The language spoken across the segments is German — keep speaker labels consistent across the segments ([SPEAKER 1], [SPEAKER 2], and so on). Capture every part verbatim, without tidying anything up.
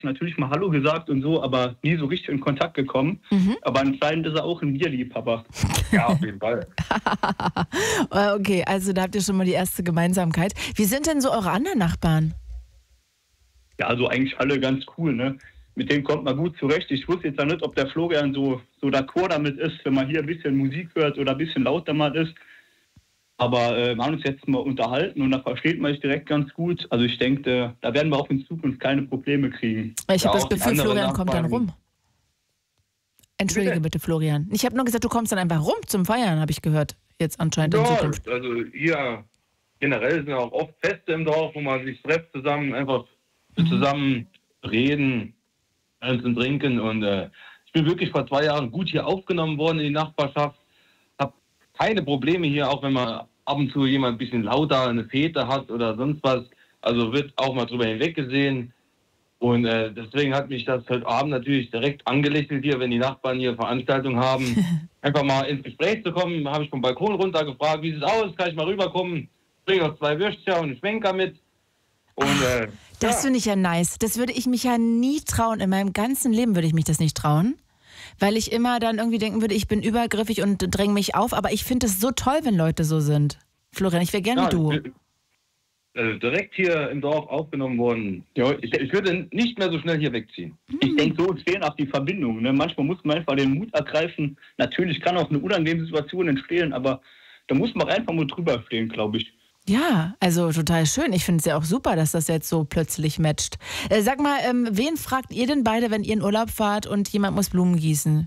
[SPEAKER 1] natürlich mal Hallo gesagt und so, aber nie so richtig in Kontakt gekommen. Mhm. Aber anscheinend ist er auch ein Bierliebhaber.
[SPEAKER 2] Ja, auf jeden Fall.
[SPEAKER 3] Okay, also da habt ihr schon mal die erste Gemeinsamkeit. Wie sind denn so eure anderen Nachbarn?
[SPEAKER 1] Ja, also eigentlich alle ganz cool, ne? Mit denen kommt man gut zurecht. Ich wusste jetzt ja nicht, ob der Florian so, so d'accord damit ist, wenn man hier ein bisschen Musik hört oder ein bisschen lauter mal ist. Aber äh, wir haben uns jetzt mal unterhalten und da versteht man sich direkt ganz gut. Also ich denke, äh, da werden wir auch in Zukunft keine Probleme kriegen.
[SPEAKER 3] Ich habe
[SPEAKER 2] Ja,
[SPEAKER 3] das Gefühl, Florian kommt dann rum. Entschuldige bitte, Florian. Ich habe nur gesagt, du kommst dann einfach rum zum Feiern, habe ich gehört. Jetzt anscheinend in
[SPEAKER 2] Ja,
[SPEAKER 3] Zukunft.
[SPEAKER 2] also hier generell sind ja auch oft Feste im Dorf, wo man sich trifft zusammen, einfach
[SPEAKER 3] Mhm.
[SPEAKER 2] zusammen reden, und trinken. Und äh, ich bin wirklich vor zwei Jahren gut hier aufgenommen worden in die Nachbarschaft. Hab keine Probleme hier, auch wenn man ab und zu jemand ein bisschen lauter eine Fete hat oder sonst was. Also wird auch mal drüber hinweggesehen. Und äh, deswegen hat mich das heute Abend natürlich direkt angelächelt hier, wenn die Nachbarn hier Veranstaltungen haben. Einfach mal ins Gespräch zu kommen, habe ich vom Balkon runter gefragt, wie sieht es aus, kann ich mal rüberkommen? Bringe noch zwei Würstchen und einen Schwenker mit. Und, äh,
[SPEAKER 3] Das
[SPEAKER 2] ja.
[SPEAKER 3] finde ich ja nice. Das würde ich mich ja nie trauen. In meinem ganzen Leben würde ich mich das nicht trauen. Weil ich immer dann irgendwie denken würde, ich bin übergriffig und dränge mich auf. Aber ich finde es so toll, wenn Leute so sind. Florian, ich wäre gern
[SPEAKER 2] Ja,
[SPEAKER 3] wie du.
[SPEAKER 2] ich bin, äh, direkt hier im Dorf aufgenommen worden. Ja, ich, ich würde nicht mehr so schnell hier wegziehen.
[SPEAKER 1] Ich denke, so entstehen auch die Verbindungen. Ne? Manchmal muss man einfach den Mut ergreifen. Natürlich kann auch eine unangenehme Situation entstehen, aber da muss man einfach mal drüber stehen, glaube ich.
[SPEAKER 3] Ja, also total schön. Ich finde es ja auch super, dass das jetzt so plötzlich matcht. Äh, sag mal, ähm, wen fragt ihr denn beide, wenn ihr in Urlaub fahrt und jemand muss Blumen gießen?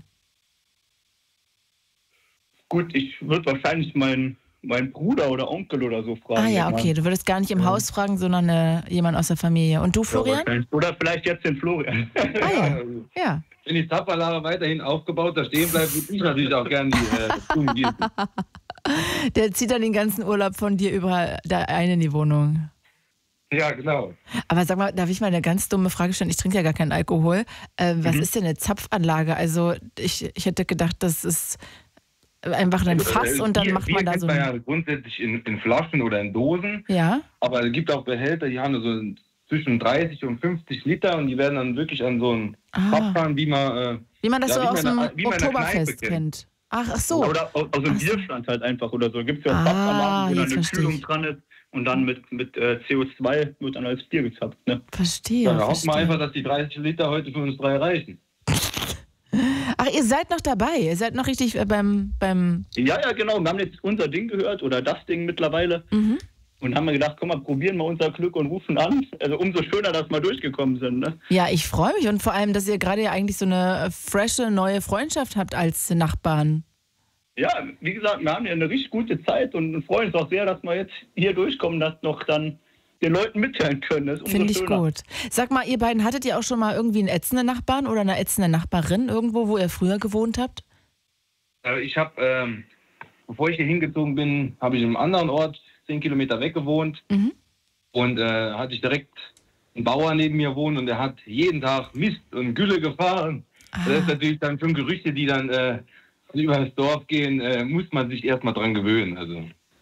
[SPEAKER 1] Gut, ich würde wahrscheinlich meinen mein Bruder oder Onkel oder so fragen.
[SPEAKER 3] Ah ja,
[SPEAKER 1] denk mal.
[SPEAKER 3] okay. Du würdest gar nicht im
[SPEAKER 1] Ja.
[SPEAKER 3] Haus fragen, sondern äh, jemand aus der Familie. Und du,
[SPEAKER 1] Ja,
[SPEAKER 3] Florian?
[SPEAKER 1] wahrscheinlich. Oder vielleicht jetzt den Florian.
[SPEAKER 3] Ah ja,
[SPEAKER 2] also,
[SPEAKER 3] ja.
[SPEAKER 2] wenn die Tapperlage weiterhin aufgebaut da stehen bleibt, würde ich natürlich auch gerne die äh, Blumen gießen.
[SPEAKER 3] Der zieht dann den ganzen Urlaub von dir überall da ein in die Wohnung.
[SPEAKER 2] Ja, genau.
[SPEAKER 3] Aber sag mal, darf ich mal eine ganz dumme Frage stellen? Ich trinke ja gar keinen Alkohol. Äh, was
[SPEAKER 1] Mhm.
[SPEAKER 3] ist denn eine Zapfanlage? Also ich, ich hätte gedacht, das ist einfach ein Fass
[SPEAKER 2] Äh,
[SPEAKER 3] und dann
[SPEAKER 2] Bier,
[SPEAKER 3] macht
[SPEAKER 2] Bier
[SPEAKER 3] man da
[SPEAKER 2] kennt
[SPEAKER 3] so
[SPEAKER 2] man
[SPEAKER 3] ein...
[SPEAKER 2] ja grundsätzlich in, in Flaschen oder in Dosen.
[SPEAKER 3] Ja?
[SPEAKER 2] Aber es gibt auch Behälter, die haben so zwischen dreißig und fünfzig Liter und die werden dann wirklich an so einen
[SPEAKER 3] Ah.
[SPEAKER 2] Papp fahren, wie man... Äh,
[SPEAKER 3] Wie man das
[SPEAKER 2] Ja,
[SPEAKER 3] so
[SPEAKER 2] wie
[SPEAKER 3] aus
[SPEAKER 2] man
[SPEAKER 3] dem
[SPEAKER 2] in der- wie man in der
[SPEAKER 3] Oktoberfest
[SPEAKER 2] Kneipe kennt.
[SPEAKER 3] kennt. Ach, ach so.
[SPEAKER 1] Oder aus, aus
[SPEAKER 3] Ach
[SPEAKER 1] dem
[SPEAKER 3] so.
[SPEAKER 1] Bierstand halt einfach oder so. Gibt es ja
[SPEAKER 3] Ah,
[SPEAKER 1] Zapfanlagen, wo dann
[SPEAKER 3] jetzt
[SPEAKER 1] eine
[SPEAKER 3] verstehe
[SPEAKER 1] Kühlung
[SPEAKER 3] ich.
[SPEAKER 1] dran ist und dann mit, mit äh, C O zwei wird dann als Bier gezapft. Ne?
[SPEAKER 3] Verstehe,
[SPEAKER 2] ja, da hoffen wir
[SPEAKER 3] verstehe.
[SPEAKER 2] einfach, dass die dreißig Liter heute für uns drei reichen.
[SPEAKER 3] Ach, ihr seid noch dabei. Ihr seid noch richtig äh, beim... beim
[SPEAKER 1] Ja, ja, genau. Wir haben jetzt unser Ding gehört oder das Ding mittlerweile
[SPEAKER 3] mhm.
[SPEAKER 1] und haben mir gedacht, komm mal, probieren wir unser Glück und rufen an. Also umso schöner, dass wir durchgekommen sind. Ne?
[SPEAKER 3] Ja, ich freue mich und vor allem, dass ihr gerade ja eigentlich so eine frische, neue Freundschaft habt als Nachbarn.
[SPEAKER 1] Ja, wie gesagt, wir haben ja eine richtig gute Zeit und freuen uns auch sehr, dass wir jetzt hier durchkommen, das noch dann den Leuten mitteilen können. Das ist umso
[SPEAKER 3] Finde ich
[SPEAKER 1] schöner.
[SPEAKER 3] gut. Sag mal, ihr beiden, hattet ihr auch schon mal irgendwie einen ätzenden Nachbarn oder eine ätzende Nachbarin irgendwo, wo ihr früher gewohnt habt?
[SPEAKER 2] Äh, Ich habe, ähm, bevor ich hier hingezogen bin, habe ich in einem anderen Ort, zehn Kilometer weg gewohnt.
[SPEAKER 3] Mhm.
[SPEAKER 2] Und äh, hatte ich direkt einen Bauer neben mir wohnen und der hat jeden Tag Mist und Gülle gefahren.
[SPEAKER 3] Ah.
[SPEAKER 2] Das ist natürlich dann schon Gerüchte, die dann äh, über das Dorf gehen, äh, muss man sich erstmal dran gewöhnen. Also.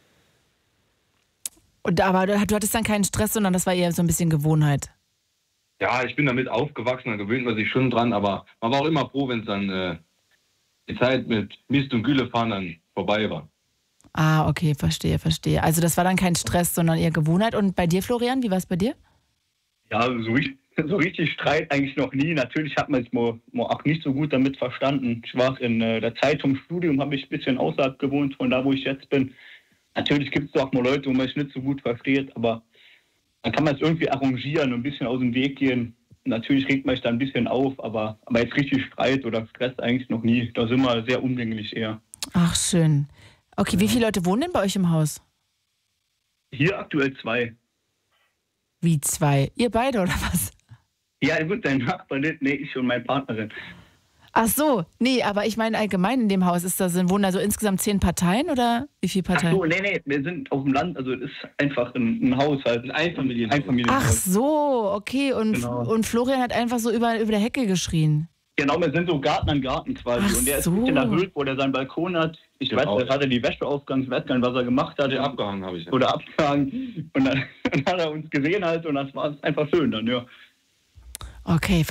[SPEAKER 3] Und, aber du, du hattest dann keinen Stress, sondern das war eher so ein bisschen Gewohnheit.
[SPEAKER 2] Ja, ich bin damit aufgewachsen, da gewöhnt man sich schon dran, aber man war auch immer froh, wenn es dann äh, die Zeit mit Mist und Gülle fahren dann vorbei war.
[SPEAKER 3] Ah, okay, verstehe, verstehe. Also das war dann kein Stress, sondern eher Gewohnheit. Und bei dir, Florian, wie war es bei dir?
[SPEAKER 1] Ja, so richtig, so richtig Streit eigentlich noch nie. Natürlich hat man sich mal, mal auch nicht so gut damit verstanden. Ich war in äh, der Zeit zum Studium, habe ich ein bisschen außerhalb gewohnt, von da, wo ich jetzt bin. Natürlich gibt es auch mal Leute, wo man sich nicht so gut versteht, aber dann kann man es irgendwie arrangieren und ein bisschen aus dem Weg gehen. Natürlich regt man sich da ein bisschen auf, aber, aber jetzt richtig Streit oder Stress eigentlich noch nie. Da sind wir sehr umgänglich eher.
[SPEAKER 3] Ach, schön. Okay, wie viele Leute wohnen denn bei euch im Haus?
[SPEAKER 1] Hier aktuell zwei.
[SPEAKER 3] Wie zwei? Ihr beide oder was?
[SPEAKER 1] Ja, gut, dein Nachbar, nee, ich und meine Partnerin.
[SPEAKER 3] Ach so, nee, aber ich meine allgemein in dem Haus ist da sind wohnen also insgesamt zehn Parteien oder wie viele
[SPEAKER 1] Ach
[SPEAKER 3] Parteien?
[SPEAKER 1] so, nee, nee, wir sind auf dem Land, also es ist einfach ein, ein Haushalt, ein Einfamilienhaus.
[SPEAKER 3] Ach
[SPEAKER 1] Einfamilienhaus.
[SPEAKER 3] so, okay. Und,
[SPEAKER 1] Genau.
[SPEAKER 3] und Florian hat einfach so über, über der Hecke geschrien.
[SPEAKER 1] Genau, wir sind so Garten an Garten quasi.
[SPEAKER 3] Ach
[SPEAKER 1] und der ist
[SPEAKER 3] so.
[SPEAKER 1] ein bisschen erhöht, wo der seinen Balkon hat. Ich
[SPEAKER 2] Ja,
[SPEAKER 1] weiß,
[SPEAKER 2] auch.
[SPEAKER 1] da hat er die Wäsche aufgegangen, ich weiß gar nicht, was er gemacht hat.
[SPEAKER 2] Ja, abgehangen habe ich. Ja.
[SPEAKER 1] Oder abgehangen. Und dann, dann hat er uns gesehen halt und das war einfach schön dann, ja.
[SPEAKER 3] Okay,